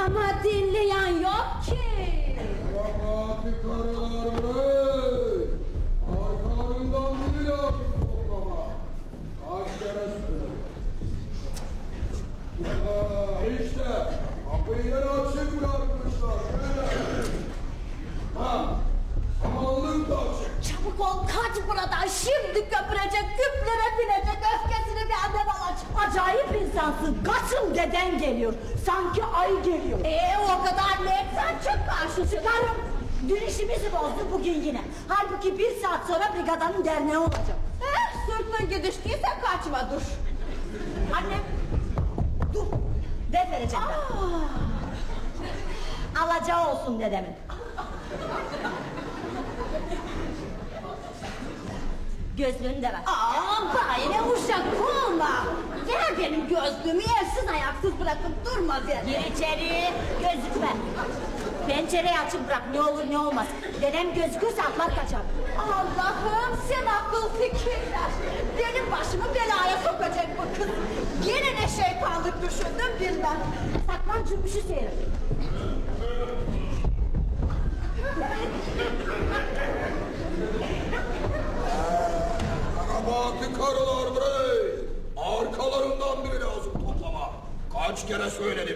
Ama dinleyen yok ki. Kabahati karılar bey. Arkalarından biri lazım toplama. Kaç kere söyledim. İşte kapıyı yine açık bırakmışlar. Şöyle. Ha. Amanlık da açık. Çabuk ol, kaç buradan. Şimdi köpürecek, küplere binecek, öfkesini benden alacak. Acayip insansın. Kaçın, deden geliyor. Sanki ay geliyor. O kadar ne etsen çık karşı. Çıkarım. Dün işimizi bozdu, bugün yine. Halbuki 1 saat sonra brigadanın derneği olacak. Sırtın gidiştiyse kaçma, dur. Anne, dur. Def vereceğim ben. Alacağı olsun dedemin. Gözlüğünü de ver. Bana yine uşak olma. Ver benim gözlüğümü, yersiz ayaksız bırakıp durma beni. Gir içeri, gözlük ver. Pencereyi açık bırak, ne olur ne olmaz. Dedem gözükürse atlar kaçar. Allah'ım, sen akıl fikirler. Benim başımı belaya sokacak bu kız. Yine ne şeytanlık düşündüm bilmem. Saklan cümbüşü seyret. Kabahati karılar bey. Arkalarından biri lazım toplama. Kaç kere söyledim.